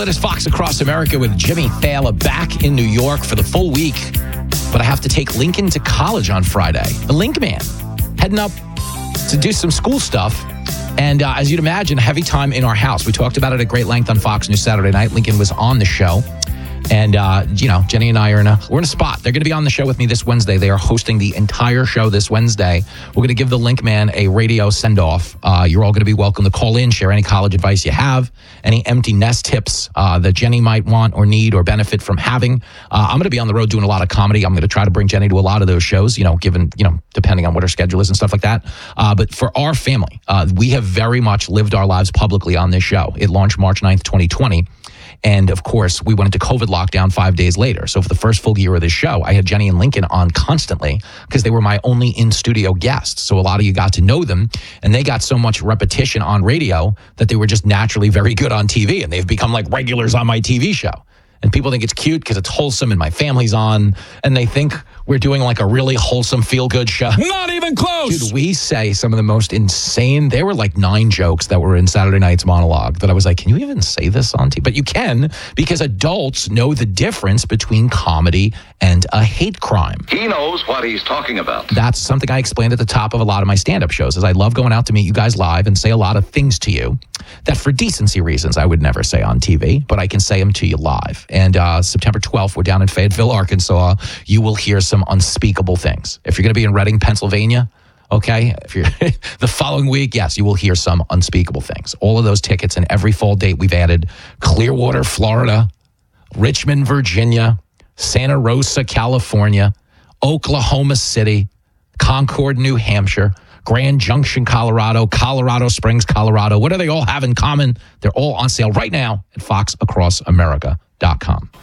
it is Fox Across America with Jimmy Fallon back in New York for the full week. But I have to take Lincoln to college on Friday. The Link Man heading up to do some school stuff. And as you'd imagine, a heavy time in our house. We talked about it at great length on Fox News Saturday night. Lincoln was on the show. And, Jenny and I we're in a spot. They're going to be on the show with me this Wednesday. They are hosting the entire show this Wednesday. We're going to give the Link Man a radio send-off. You're all going to be welcome to call in, share any college advice you have, any empty nest tips that Jenny might want or need or benefit from having. I'm going to be on the road doing a lot of comedy. I'm going to try to bring Jenny to a lot of those shows, depending on what her schedule is and stuff like that. But for our family, we have very much lived our lives publicly on this show. It launched March 9th, 2020. And, of course, we went into COVID lockdown 5 days later. So for the first full year of this show, I had Jenny and Lincoln on constantly because they were my only in-studio guests. So a lot of you got to know them, and they got so much repetition on radio that they were just naturally very good on TV, and they've become like regulars on my TV show. And people think it's cute because it's wholesome and my family's on, and they think we're doing like a really wholesome, feel-good show. Not even close! Dude, we say some of the most insane, there were like 9 jokes that were in Saturday night's monologue that I was like, can you even say this on TV? But you can, because adults know the difference between comedy and a hate crime. He knows what he's talking about. That's something I explained at the top of a lot of my stand-up shows, is I love going out to meet you guys live and say a lot of things to you that for decency reasons I would never say on TV, but I can say them to you live. And September 12th, we're down in Fayetteville, Arkansas. You will hear some unspeakable things. If you're going to be in Reading, Pennsylvania, okay, if you're the following week, yes, you will hear some unspeakable things. All of those tickets and every fall date we've added: Clearwater, Florida, Richmond, Virginia, Santa Rosa, California, Oklahoma City, Concord, New Hampshire, Grand Junction, Colorado, Colorado Springs, Colorado. What do they all have in common? They're all on sale right now at foxacrossamerica.com.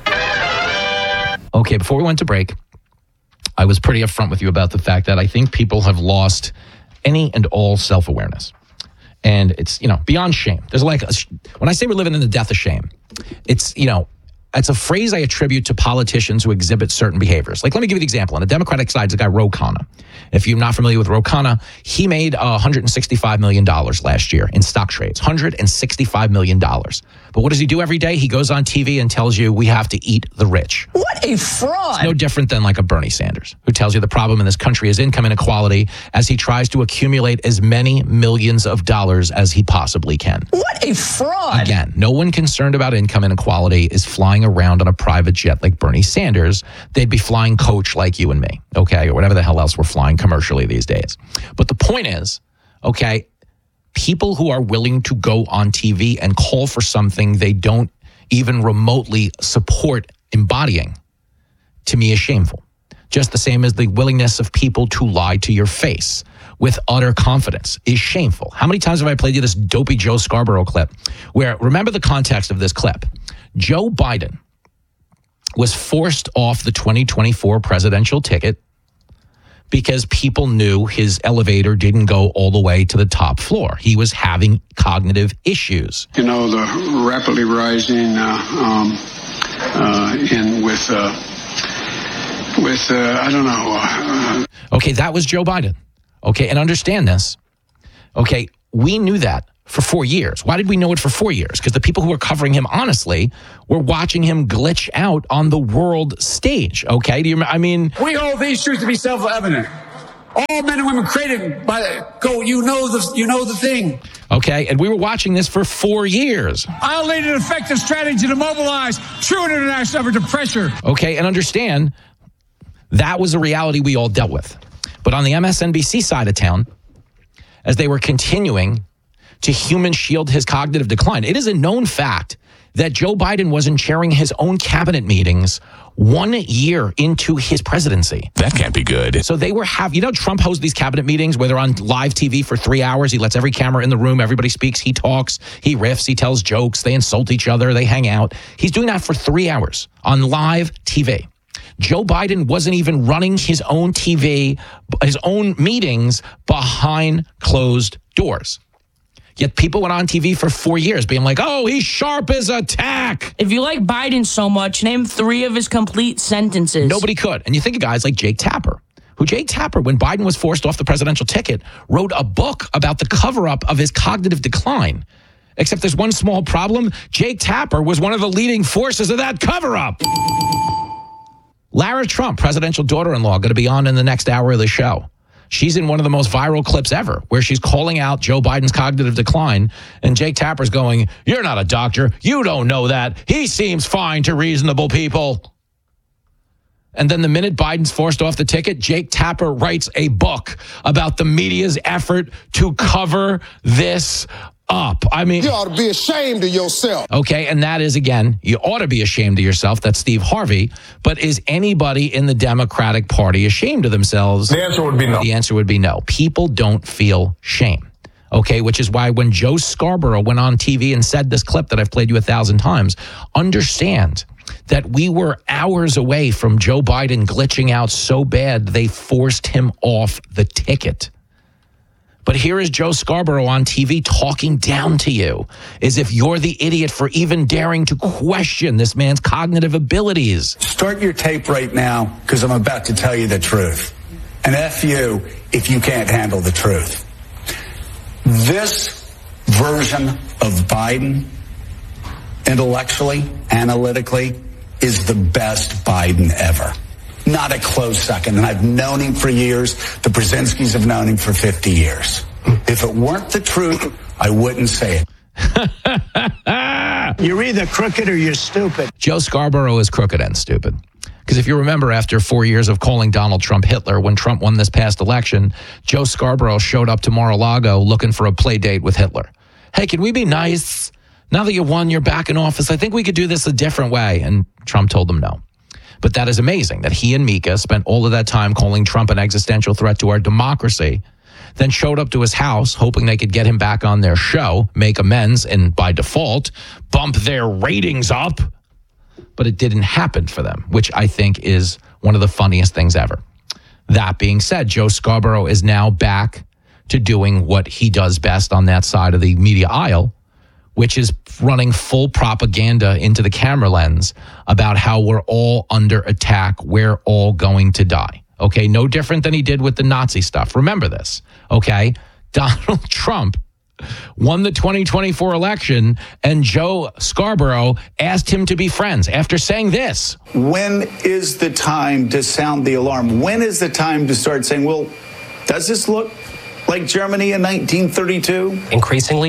Okay, before we went to break, I was pretty upfront with you about the fact that I think people have lost any and all self-awareness. And it's, beyond shame. There's when I say we're living in the death of shame, it's a phrase I attribute to politicians who exhibit certain behaviors. Like, let me give you the example. On the Democratic side, is a guy, Ro Khanna. If you're not familiar with Ro Khanna, he made $165 million last year in stock trades. $165 million. But what does he do every day? He goes on TV and tells you we have to eat the rich. What a fraud. It's no different than like a Bernie Sanders, who tells you the problem in this country is income inequality as he tries to accumulate as many millions of dollars as he possibly can. What a fraud. Again, no one concerned about income inequality is flying around on a private jet like Bernie Sanders. They'd be flying coach like you and me, okay, or whatever the hell else we're flying commercially these days. But the point is, okay, people who are willing to go on TV and call for something they don't even remotely support embodying, to me, is shameful. Just the same as the willingness of people to lie to your face with utter confidence is shameful. How many times have I played you this dopey Joe Scarborough clip where, remember the context of this clip, Joe Biden was forced off the 2024 presidential ticket because people knew his elevator didn't go all the way to the top floor. He was having cognitive issues. The rapidly rising Okay, that was Joe Biden. Okay, and understand this. Okay, we knew that for 4 years. Why did we know it for 4 years? Because the people who were covering him honestly were watching him glitch out on the world stage. Okay, we hold these truths to be self-evident. All men and women created by you know the thing. Okay, and we were watching this for 4 years. I'll lead an effective strategy to mobilize true international effort to pressure. Okay, and understand that was a reality we all dealt with. But on the MSNBC side of town, as they were continuing to human shield his cognitive decline, it is a known fact that Joe Biden wasn't chairing his own cabinet meetings 1 year into his presidency. That can't be good. So they were Trump hosts these cabinet meetings where they're on live TV for 3 hours. He lets every camera in the room. Everybody speaks. He talks. He riffs. He tells jokes. They insult each other. They hang out. He's doing that for 3 hours on live TV. Joe Biden wasn't even running his own TV, his own meetings behind closed doors. Yet people went on TV for 4 years being like, oh, he's sharp as a tack. If you like Biden so much, name 3 of his complete sentences. Nobody could. And you think of guys like Jake Tapper, Jake Tapper, when Biden was forced off the presidential ticket, wrote a book about the cover-up of his cognitive decline. Except there's one small problem. Jake Tapper was one of the leading forces of that cover-up. Lara Trump, presidential daughter-in-law, going to be on in the next hour of the show. She's in one of the most viral clips ever, where she's calling out Joe Biden's cognitive decline, and Jake Tapper's going, "You're not a doctor. You don't know that. He seems fine to reasonable people." And then the minute Biden's forced off the ticket, Jake Tapper writes a book about the media's effort to cover this up. I mean, you ought to be ashamed of yourself. Okay, and that is, again, you ought to be ashamed of yourself. That's Steve Harvey. But is anybody in the Democratic Party ashamed of themselves? The answer would be no. The answer would be no. People don't feel shame. Okay, which is why when Joe Scarborough went on TV and said this clip that I've played you 1,000 times, understand that we were hours away from Joe Biden glitching out so bad they forced him off the ticket. But here is Joe Scarborough on TV talking down to you as if you're the idiot for even daring to question this man's cognitive abilities. Start your tape right now, because I'm about to tell you the truth. And F you if you can't handle the truth. This version of Biden, intellectually, analytically, is the best Biden ever. Not a close second. And I've known him for years. The Brzezinskis have known him for 50 years. If it weren't the truth, I wouldn't say it. You're either crooked or you're stupid. Joe Scarborough is crooked and stupid. Because if you remember, after 4 years of calling Donald Trump Hitler, when Trump won this past election, Joe Scarborough showed up to Mar-a-Lago looking for a play date with Hitler. Hey, can we be nice? Now that you won, you're back in office. I think we could do this a different way. And Trump told him no. But that is amazing that he and Mika spent all of that time calling Trump an existential threat to our democracy, then showed up to his house hoping they could get him back on their show, make amends, and by default, bump their ratings up. But it didn't happen for them, which I think is one of the funniest things ever. That being said, Joe Scarborough is now back to doing what he does best on that side of the media aisle, which is running full propaganda into the camera lens about how we're all under attack, we're all going to die. Okay, no different than he did with the Nazi stuff. Remember this, okay? Donald Trump won the 2024 election, and Joe Scarborough asked him to be friends after saying this. When is the time to sound the alarm? When is the time to start saying, well, does this look like Germany in 1932? Increasingly.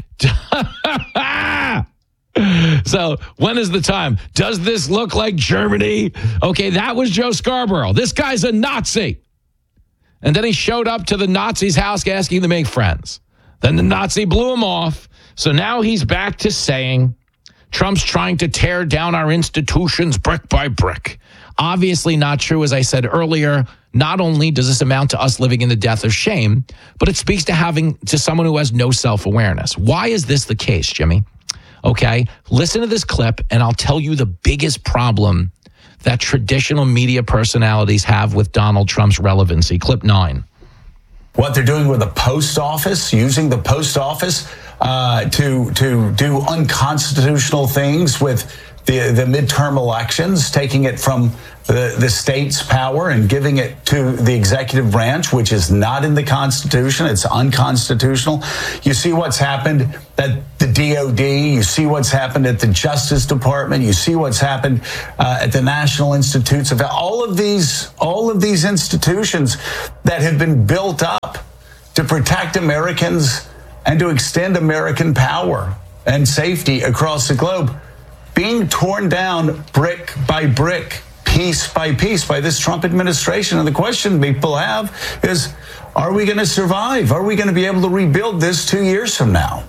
So when is the time? Does this look like Germany? Okay, that was Joe Scarborough. This guy's a Nazi. And then he showed up to the Nazi's house asking to make friends. Then the Nazi blew him off. So now he's back to saying Trump's trying to tear down our institutions brick by brick. Obviously not true, as I said earlier. Not only does this amount to us living in the death of shame, but it speaks to someone who has no self-awareness. Why is this the case, Jimmy? Okay, listen to this clip, and I'll tell you the biggest problem that traditional media personalities have with Donald Trump's relevancy. Clip 9. What they're doing with the post office, using the post office to do unconstitutional things with the midterm elections, taking it from the state's power and giving it to the executive branch, which is not in the Constitution. It's unconstitutional. You see what's happened at the DOD. You see what's happened at the Justice Department. You see what's happened at the National Institutes of all of these institutions that have been built up to protect Americans and to extend American power and safety across the globe, being torn down brick by brick, piece by piece by this Trump administration. And the question people have is, are we going to survive? Are we going to be able to rebuild this 2 years from now?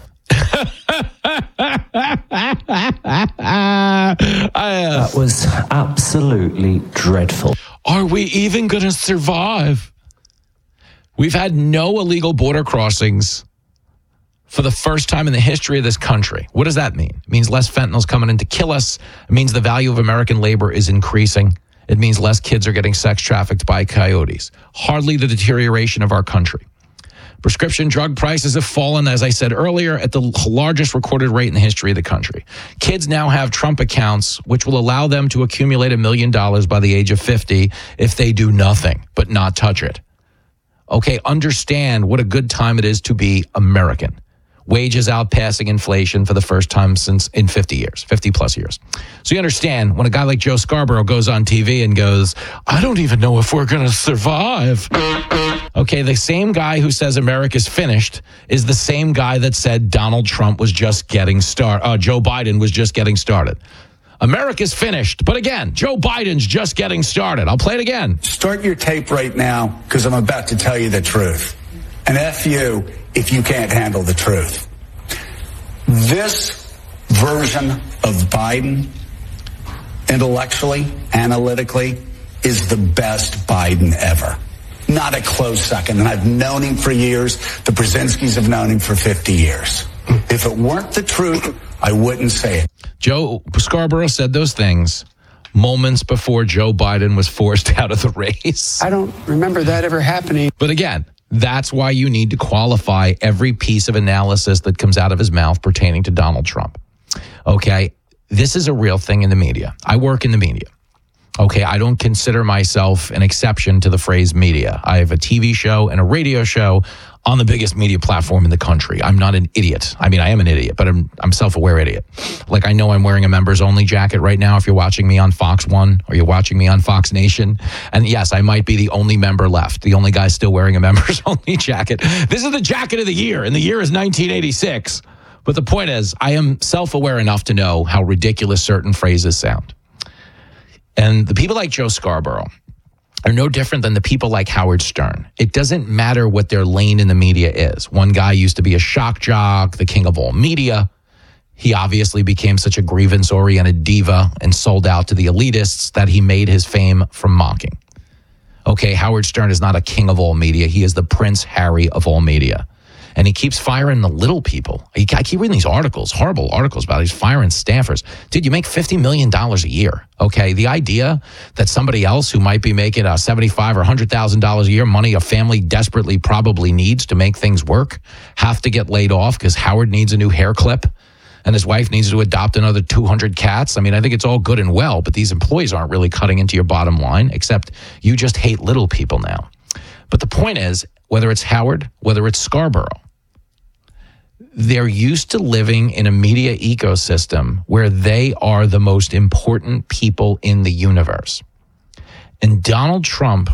That was absolutely dreadful. Are we even going to survive? We've had no illegal border crossings for the first time in the history of this country. What does that mean? It means less fentanyl's coming in to kill us. It means the value of American labor is increasing. It means less kids are getting sex trafficked by coyotes. Hardly the deterioration of our country. Prescription drug prices have fallen, as I said earlier, at the largest recorded rate in the history of the country. Kids now have Trump accounts, which will allow them to accumulate $1 million by the age of 50 if they do nothing but not touch it. Okay, understand what a good time it is to be American. Wages outpassing inflation for the first time in 50 plus years. So you understand when a guy like Joe Scarborough goes on TV and goes, I don't even know if we're going to survive. Okay, the same guy who says America's finished is the same guy that said Donald Trump was just getting started. Joe Biden was just getting started. America's finished. But again, Joe Biden's just getting started. I'll play it again. Start your tape right now because I'm about to tell you the truth. And F you if you can't handle the truth. This version of Biden, intellectually, analytically, is the best Biden ever. Not a close second. And I've known him for years. The Brzezinskis have known him for 50 years. If it weren't the truth, I wouldn't say it. Joe Scarborough said those things moments before Joe Biden was forced out of the race. I don't remember that ever happening. But again, that's why you need to qualify every piece of analysis that comes out of his mouth pertaining to Donald Trump. Okay, this is a real thing in the media. I work in the media. Okay, I don't consider myself an exception to the phrase media. I have a TV show and a radio show on the biggest media platform in the country. I'm not an idiot. I mean, I am an idiot, but I'm self-aware idiot. Like, I know I'm wearing a members-only jacket right now if you're watching me on Fox 1 or you're watching me on Fox Nation. And yes, I might be the only member left, the only guy still wearing a members-only jacket. This is the jacket of the year, and the year is 1986. But the point is, I am self-aware enough to know how ridiculous certain phrases sound. And the people like Joe Scarborough are no different than the people like Howard Stern. It doesn't matter what their lane in the media is. One guy used to be a shock jock, the king of all media. He obviously became such a grievance-oriented diva and sold out to the elitists that he made his fame from mocking. Okay, Howard Stern is not a king of all media. He is the Prince Harry of all media. And he keeps firing the little people. I keep reading these articles, horrible articles about he's firing staffers. Dude, you make $50 million a year, okay? The idea that somebody else who might be making $75,000 or $100,000 a year, money a family desperately probably needs to make things work, have to get laid off because Howard needs a new hair clip and his wife needs to adopt another 200 cats. I mean, I think it's all good and well, but these employees aren't really cutting into your bottom line, except you just hate little people now. But the point is, whether it's Howard, whether it's Scarborough, they're used to living in a media ecosystem where they are the most important people in the universe. And Donald Trump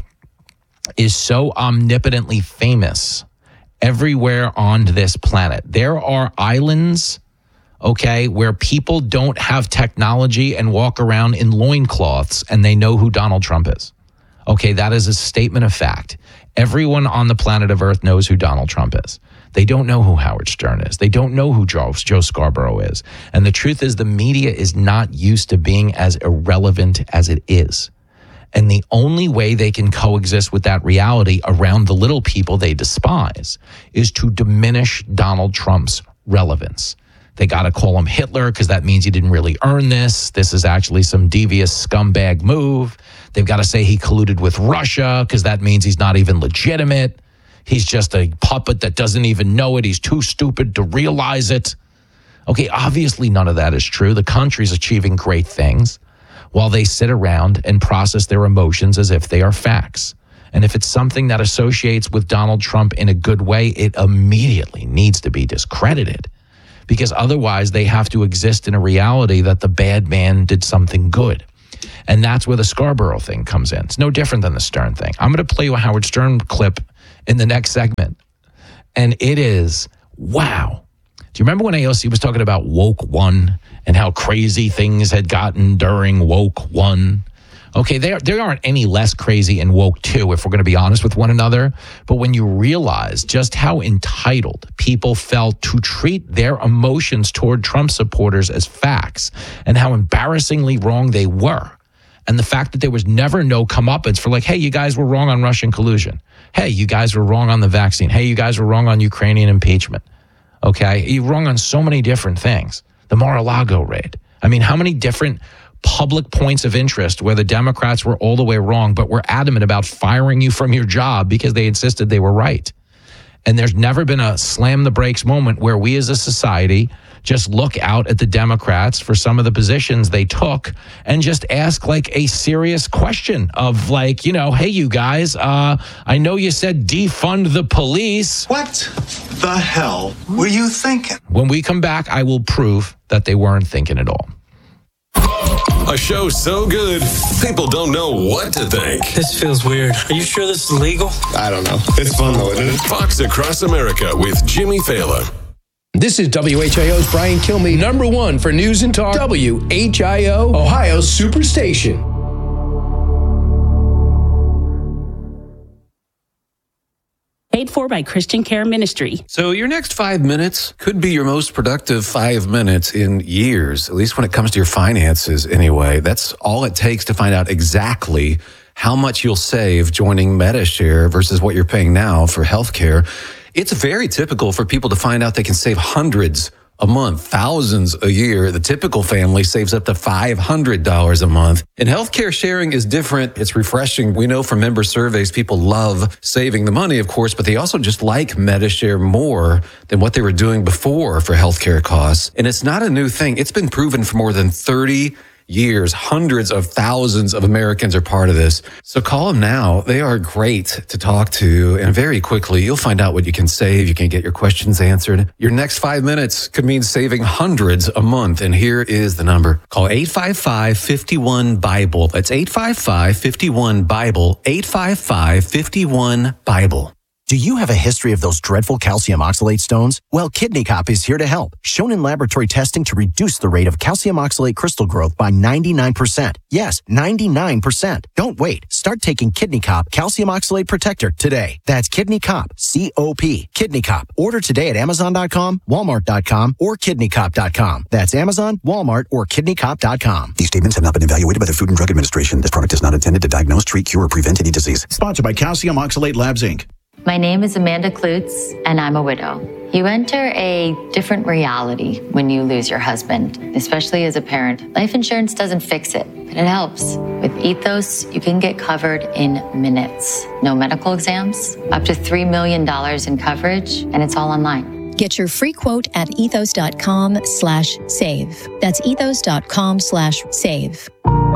is so omnipotently famous everywhere on this planet. There are islands, okay, where people don't have technology and walk around in loincloths and they know who Donald Trump is. Okay, that is a statement of fact. Everyone on the planet of Earth knows who Donald Trump is. They don't know who Howard Stern is. They don't know who Joe Scarborough is. And the truth is the media is not used to being as irrelevant as it is. And the only way they can coexist with that reality around the little people they despise is to diminish Donald Trump's relevance. They got to call him Hitler because that means he didn't really earn this. This is actually some devious scumbag move. They've got to say he colluded with Russia because that means he's not even legitimate. He's just a puppet that doesn't even know it. He's too stupid to realize it. Okay, obviously none of that is true. The country's achieving great things while they sit around and process their emotions as if they are facts. And if it's something that associates with Donald Trump in a good way, it immediately needs to be discredited because otherwise they have to exist in a reality that the bad man did something good. And that's where the Scarborough thing comes in. It's no different than the Stern thing. I'm going to play you a Howard Stern clip in the next segment. And it is, wow. Do you remember when AOC was talking about Woke One and how crazy things had gotten during Woke One? Okay, they aren't any less crazy in Woke Two, if we're going to be honest with one another. But when you realize just how entitled people felt to treat their emotions toward Trump supporters as facts and how embarrassingly wrong they were, and the fact that there was never no comeuppance for like, hey, you guys were wrong on Russian collusion. Hey, you guys were wrong on the vaccine. Hey, you guys were wrong on Ukrainian impeachment. Okay, you're wrong on so many different things. The Mar-a-Lago raid. I mean, how many different public points of interest where the Democrats were all the way wrong, but were adamant about firing you from your job because they insisted they were right. And there's never been a slam the brakes moment where we as a society just look out at the Democrats for some of the positions they took and just ask like a serious question of like, hey, you guys, I know you said defund the police. What the hell were you thinking? When we come back, I will prove that they weren't thinking at all. A show so good, people don't know what to think. This feels weird. Are you sure this is legal? I don't know. It's fun though, isn't it? Fox Across America with Jimmy Fallon. This is WHIO's Brian Kilmeade, number one for news and talk. WHIO, Ohio's Superstation. Paid for by Christian Care Ministry. So your next 5 minutes could be your most productive 5 minutes in years, at least when it comes to your finances anyway. That's all it takes to find out exactly how much you'll save joining Medi-Share versus what you're paying now for healthcare. It's very typical for people to find out they can save hundreds a month, thousands a year. The typical family saves up to $500 a month. And healthcare sharing is different. It's refreshing. We know from member surveys, people love saving the money, of course, but they also just like Medi-Share more than what they were doing before for healthcare costs. And it's not a new thing. It's been proven for more than 30 years. Hundreds of thousands of Americans are part of this. So call them now. They are great to talk to. And very quickly, you'll find out what you can save. You can get your questions answered. Your next 5 minutes could mean saving hundreds a month. And here is the number. Call 855-51-BIBLE. That's 855-51-BIBLE. 855-51-BIBLE. Do you have a history of those dreadful calcium oxalate stones? Well, Kidney Cop is here to help. Shown in laboratory testing to reduce the rate of calcium oxalate crystal growth by 99%. Yes, 99%. Don't wait. Start taking Kidney Cop Calcium Oxalate Protector today. That's Kidney Cop, C-O-P. Kidney Cop. Order today at Amazon.com, Walmart.com, or KidneyCop.com. That's Amazon, Walmart, or KidneyCop.com. These statements have not been evaluated by the Food and Drug Administration. This product is not intended to diagnose, treat, cure, or prevent any disease. Sponsored by Calcium Oxalate Labs, Inc. My name is Amanda Klutz, and I'm a widow. You enter a different reality when you lose your husband, especially as a parent. Life insurance doesn't fix it, but it helps. With Ethos, you can get covered in minutes. No medical exams, up to $3 million in coverage, and it's all online. Get your free quote at ethos.com/save. That's ethos.com/save.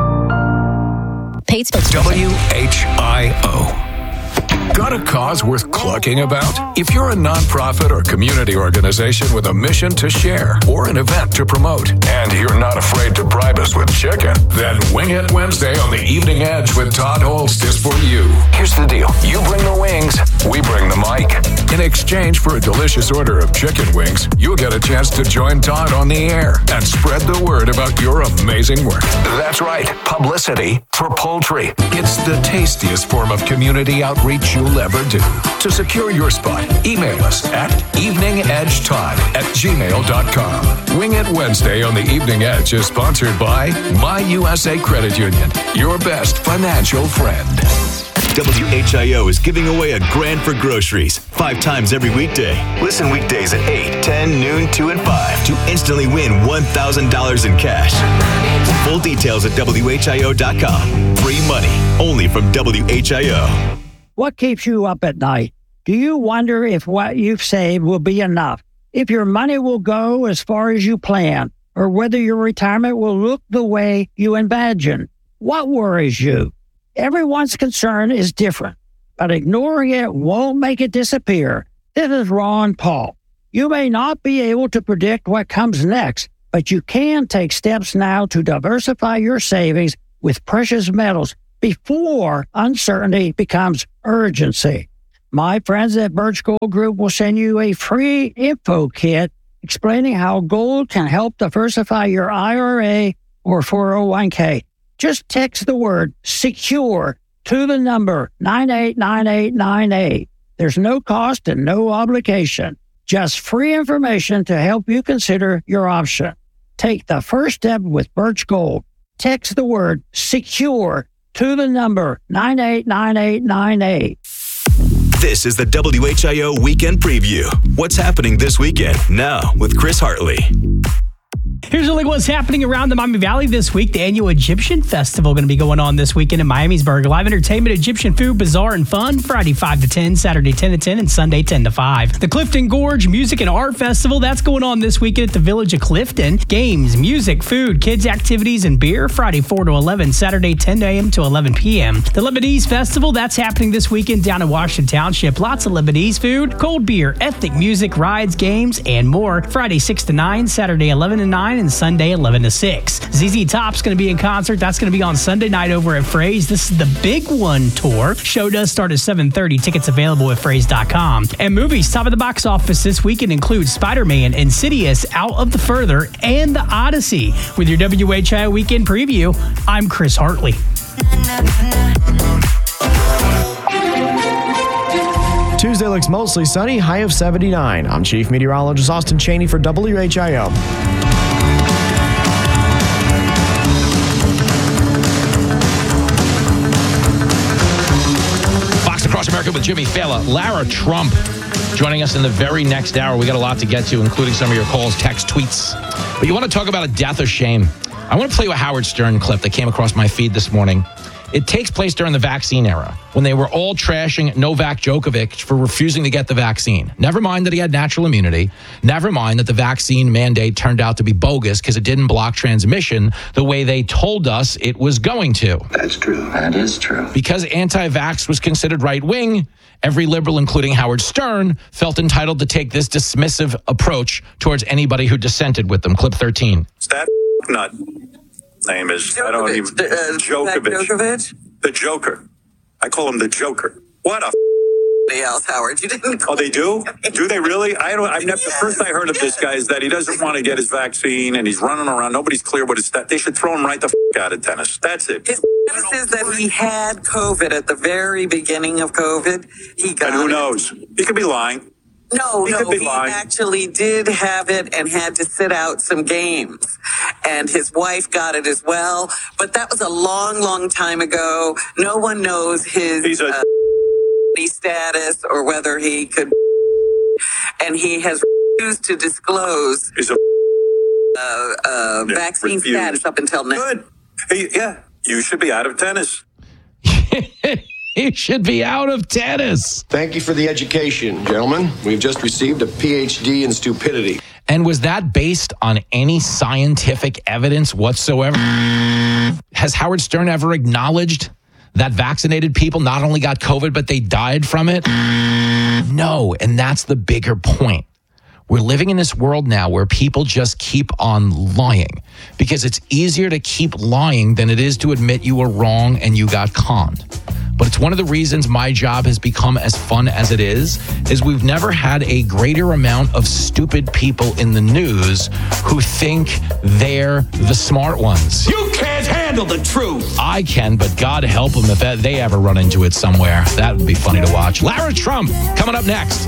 Paid WHIO. Got a cause worth clucking about? If you're a nonprofit or community organization with a mission to share or an event to promote, and you're not afraid to bribe us with chicken, then Wing It Wednesday on the Evening Edge with Todd Holst is for you. Here's the deal. You bring the wings, we bring the mic. In exchange for a delicious order of chicken wings, you'll get a chance to join Todd on the air and spread the word about your amazing work. That's right, publicity for poultry. It's the tastiest form of community outreach you'll ever do. To secure your spot, email us at eveningedgetod@gmail.com. Wing It Wednesday on the Evening Edge is sponsored by My USA Credit Union, your best financial friend. WHIO is giving away a grand for groceries 5 times every weekday. Listen weekdays at 8, 10, noon, 2, and 5 to instantly win $1,000 in cash. Full details at WHIO.com. Free money only from WHIO. What keeps you up at night? Do you wonder if what you've saved will be enough? If your money will go as far as you plan? Or whether your retirement will look the way you imagine? What worries you? Everyone's concern is different, but ignoring it won't make it disappear. This is Ron Paul. You may not be able to predict what comes next, but you can take steps now to diversify your savings with precious metals before uncertainty becomes urgency. My friends at Birch Gold Group will send you a free info kit explaining how gold can help diversify your IRA or 401k. Just text the word SECURE to the number 989898. There's no cost and no obligation. Just free information to help you consider your option. Take the first step with Birch Gold. Text the word SECURE to the number 989898. This is the WHIO Weekend Preview. What's happening this weekend? Now with Chris Hartley. Here's a look at what's happening around the Miami Valley this week. The annual Egyptian Festival going to be going on this weekend in Miamisburg. Live entertainment, Egyptian food, bazaar, and fun. Friday 5 to 10, Saturday 10 to 10, and Sunday 10 to 5. The Clifton Gorge Music and Art Festival, that's going on this weekend at the Village of Clifton. Games, music, food, kids' activities, and beer. Friday 4 to 11, Saturday 10 a.m. to 11 p.m. The Lebanese Festival, that's happening this weekend down in Washington Township. Lots of Lebanese food, cold beer, ethnic music, rides, games, and more. Friday 6 to 9, Saturday 11 to 9, and Sunday 11 to 6. ZZ Top's going to be in concert. That's going to be on Sunday night over at Fraze. This is the Big One tour. Show does start at 7:30. Tickets available at Fraze.com. And movies top of the box office this weekend include Spider-Man, Insidious, Out of the Further, and The Odyssey. With your WHIO weekend preview, I'm Chris Hartley. Tuesday looks mostly sunny, high of 79. I'm Chief Meteorologist Austin Cheney for WHIO. Across America with Jimmy Fallon. Lara Trump joining us in the very next hour. We got a lot to get to, including some of your calls, texts, tweets. But you want to talk about a death or shame? I want to play you a Howard Stern clip that came across my feed this morning. It takes place during the vaccine era, when they were all trashing Novak Djokovic for refusing to get the vaccine. Never mind that he had natural immunity. Never mind that the vaccine mandate turned out to be bogus because it didn't block transmission the way they told us it was going to. That's true. That is true. Because anti-vax was considered right-wing, every liberal, including Howard Stern, felt entitled to take this dismissive approach towards anybody who dissented with them. Clip 13. It's that nut. Name is Djokovic. I don't even Djokovic. The Joker. I call him the Joker. What a else, Howard. You didn't. Oh, they do? Do they really? The first I heard of this guy is that he doesn't want to get his vaccine and he's running around. Nobody's clear what his stat. They should throw him right the out of tennis. That's it. His status is that he had COVID at the very beginning of COVID. He got and who knows? He could be lying. No, he actually did have it and had to sit out some games. And his wife got it as well. But that was a long, long time ago. No one knows his status or whether he could. And he has refused to disclose vaccine status up until now. Good. Yeah, you should be out of tennis. He should be out of tennis. Thank you for the education, gentlemen. We've just received a PhD in stupidity. And was that based on any scientific evidence whatsoever? Has Howard Stern ever acknowledged that vaccinated people not only got COVID, but they died from it? No, and that's the bigger point. We're living in this world now where people just keep on lying because it's easier to keep lying than it is to admit you were wrong and you got conned. But it's one of the reasons my job has become as fun as it is we've never had a greater amount of stupid people in the news who think they're the smart ones. You can't handle the truth. I can, but God help them if they ever run into it somewhere. That would be funny to watch. Lara Trump coming up next.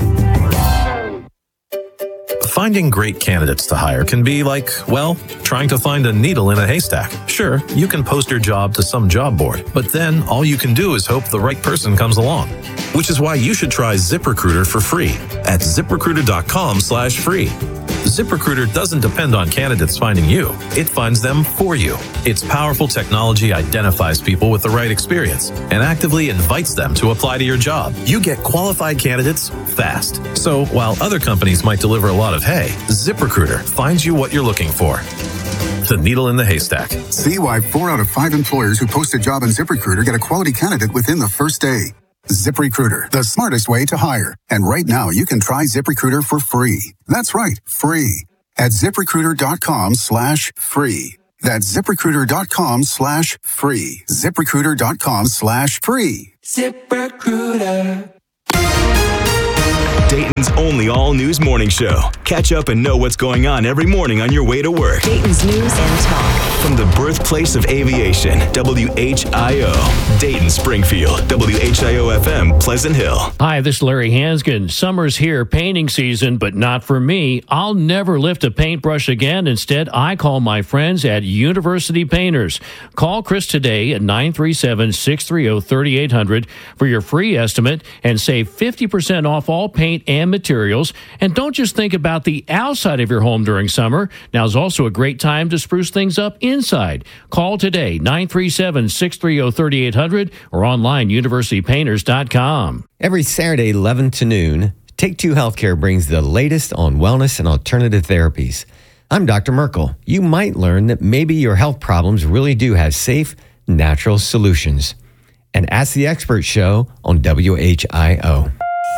Finding great candidates to hire can be like, well, trying to find a needle in a haystack. Sure, you can post your job to some job board, but then all you can do is hope the right person comes along. Which is why you should try ZipRecruiter for free at ZipRecruiter.com/free. ZipRecruiter doesn't depend on candidates finding you. It finds them for you. Its powerful technology identifies people with the right experience and actively invites them to apply to your job. You get qualified candidates fast. So while other companies might deliver a lot of hay, ZipRecruiter finds you what you're looking for. The needle in the haystack. See why 4 out of 5 employers who post a job on ZipRecruiter get a quality candidate within the first day. ZipRecruiter, the smartest way to hire. And right now, you can try ZipRecruiter for free. That's right, free. At ZipRecruiter.com/free. That's ZipRecruiter.com/free. ZipRecruiter.com/free. ZipRecruiter. Dayton's only all-news morning show. Catch up and know what's going on every morning on your way to work. Dayton's News and Talk. From the birthplace of aviation, WHIO. Dayton, Springfield, WHIO-FM, Pleasant Hill. Hi, this is Larry Hanskin. Summer's here, painting season, but not for me. I'll never lift a paintbrush again. Instead, I call my friends at University Painters. Call Chris today at 937-630-3800 for your free estimate and save 50% off all paint paint and materials. And don't just think about the outside of your home during summer. Now is also a great time to spruce things up inside. Call today, 937-630-3800 or online, universitypainters.com. Every Saturday, 11 to noon, Take Two Healthcare brings the latest on wellness and alternative therapies. I'm Dr. Merkel. You might learn that maybe your health problems really do have safe, natural solutions. And Ask the Expert show on WHIO.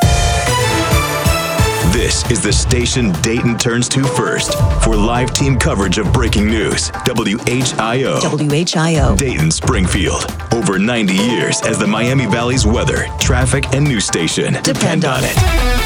This is the station Dayton turns to first for live team coverage of breaking news. WHIO. WHIO. Dayton, Springfield. Over 90 years as the Miami Valley's weather, traffic, and news station. Depend on it.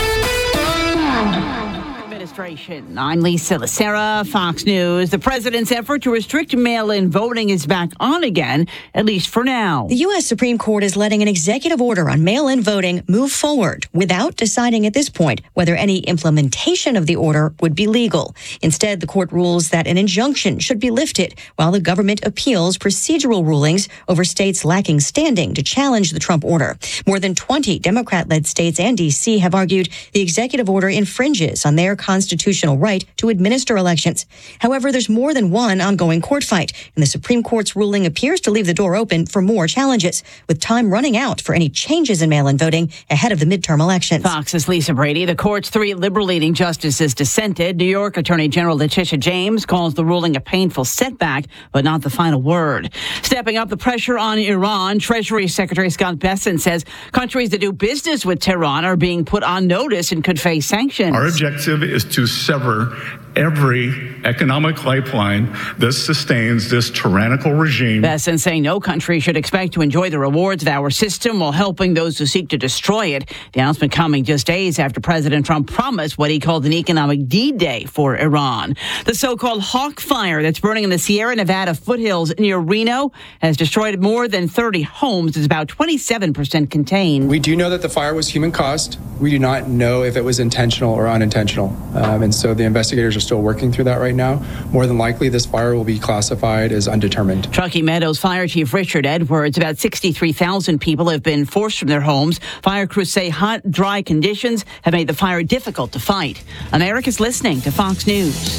I'm Lisa Lacera, Fox News. The president's effort to restrict mail-in voting is back on again, at least for now. The U.S. Supreme Court is letting an executive order on mail-in voting move forward without deciding at this point whether any implementation of the order would be legal. Instead, the court rules that an injunction should be lifted while the government appeals procedural rulings over states lacking standing to challenge the Trump order. More than 20 Democrat-led states and D.C. have argued the executive order infringes on their constitutional right to administer elections. However, there's more than one ongoing court fight, and the Supreme Court's ruling appears to leave the door open for more challenges, with time running out for any changes in mail-in voting ahead of the midterm elections. Fox's Lisa Brady. The court's 3 liberal-leaning justices dissented. New York Attorney General Letitia James calls the ruling a painful setback, but not the final word. Stepping up the pressure on Iran, Treasury Secretary Scott Bessent says countries that do business with Tehran are being put on notice and could face sanctions. Our objective is to sever every economic lifeline that sustains this tyrannical regime. Bessent saying no country should expect to enjoy the rewards of our system while helping those who seek to destroy it. The announcement coming just days after President Trump promised what he called an economic D-Day for Iran. The so-called Hawk Fire that's burning in the Sierra Nevada foothills near Reno has destroyed more than 30 homes. It's about 27% contained. We do know that the fire was human-caused. We do not know if it was intentional or unintentional. And so the investigators are still working through that right now. More than likely, this fire will be classified as undetermined. Truckee Meadows Fire Chief Richard Edwards, about 63,000 people have been forced from their homes. Fire crews say hot, dry conditions have made the fire difficult to fight. America's listening to Fox News.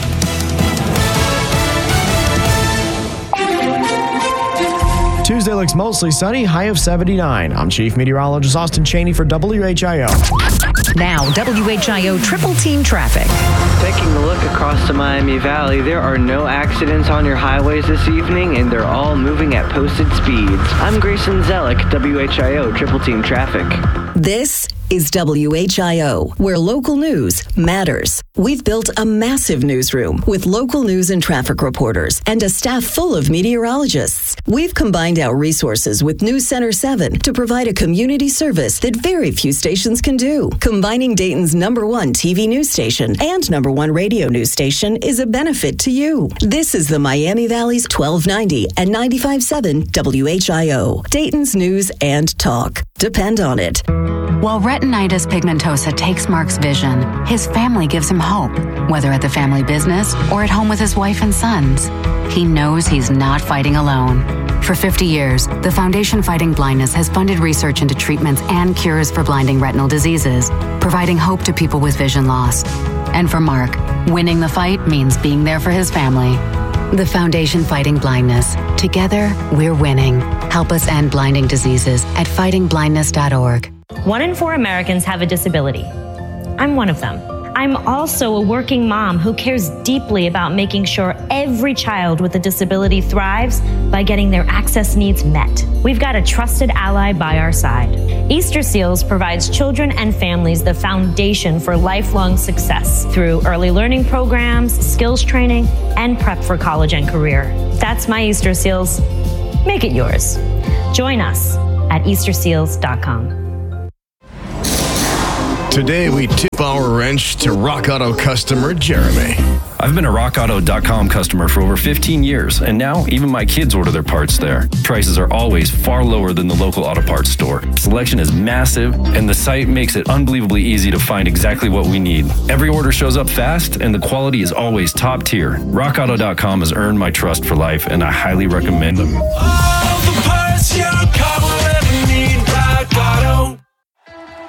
Tuesday looks mostly sunny, high of 79. I'm Chief Meteorologist Austin Cheney for WHIO. Now, WHIO Triple Team Traffic. Taking a look across the Miami Valley, there are no accidents on your highways this evening, and they're all moving at posted speeds. I'm Grayson Zellick, WHIO Triple Team Traffic. This is WHIO, where local news matters. We've built a massive newsroom with local news and traffic reporters and a staff full of meteorologists. We've combined our resources with News Center 7 to provide a community service that very few stations can do. Combining Dayton's #1 TV news station and #1 radio news station is a benefit to you. This is the Miami Valley's 1290 and 95.7 WHIO, Dayton's news and talk. Depend on it. While retinitis pigmentosa takes Mark's vision, his family gives him hope, whether at the family business or at home with his wife and sons. He knows he's not fighting alone. For 50 years, the Foundation Fighting Blindness has funded research into treatments and cures for blinding retinal diseases, providing hope to people with vision loss. And for Mark, winning the fight means being there for his family. The Foundation Fighting Blindness. Together, we're winning. Help us end blinding diseases at fightingblindness.org. 1 in 4 Americans have a disability. I'm one of them. I'm also a working mom who cares deeply about making sure every child with a disability thrives by getting their access needs met. We've got a trusted ally by our side. Easter Seals provides children and families the foundation for lifelong success through early learning programs, skills training, and prep for college and career. That's my Easter Seals. Make it yours. Join us at easterseals.com. Today, we tip our wrench to Rock Auto customer Jeremy. I've been a RockAuto.com customer for over 15 years, and now even my kids order their parts there. Prices are always far lower than the local auto parts store. Selection is massive, and the site makes it unbelievably easy to find exactly what we need. Every order shows up fast, and the quality is always top tier. RockAuto.com has earned my trust for life, and I highly recommend them. All the parts your car will ever need, Rock Auto.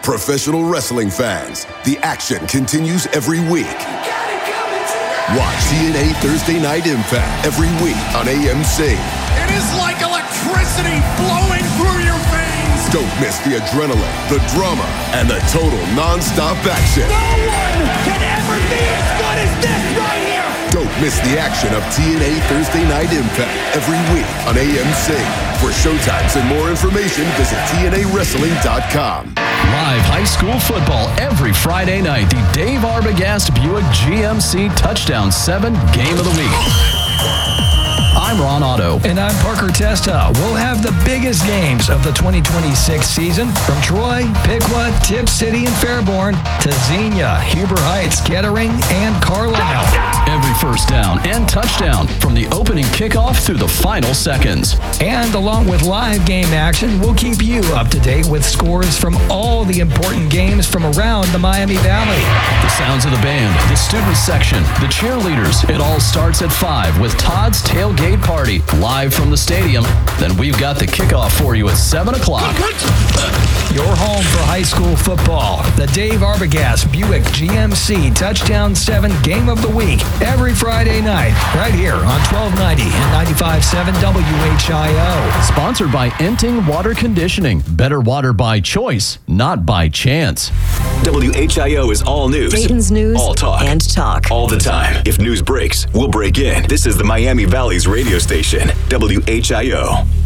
Professional wrestling fans, the action continues every week. Watch TNA Thursday Night Impact every week on AMC. It is like electricity flowing through your veins. Don't miss the adrenaline, the drama, and the total non-stop action. No one can ever be as good as this right here. Don't miss the action of TNA Thursday Night Impact every week on AMC. For showtimes and more information, visit TNAWrestling.com. Live high school football every Friday night. The Dave Arbogast Buick GMC Touchdown 7 Game of the Week. I'm Ron Otto. And I'm Parker Testa. We'll have the biggest games of the 2026 season from Troy, Piqua, Tipp City, and Fairborn to Xenia, Huber Heights, Kettering, and Carlisle. Every first down and touchdown from the opening kickoff through the final seconds. And along with live game action, we'll keep you up to date with scores from all the important games from around the Miami Valley. The sounds of the band, the student section, the cheerleaders. It all starts at 5 with Todd's Tailgate Party live from the stadium. Then we've got the kickoff for you at 7 o'clock. Your home for high school football. The Dave Arbogast Buick GMC Touchdown 7 Game of the Week. Every Friday night, right here on 1290 and 95.7 WHIO. Sponsored by Enting Water Conditioning. Better water by choice, not by chance. WHIO is all news. Dayton's news all talk. And talk. All the time. If news breaks, we'll break in. This is the Miami Valley's radio station, WHIO.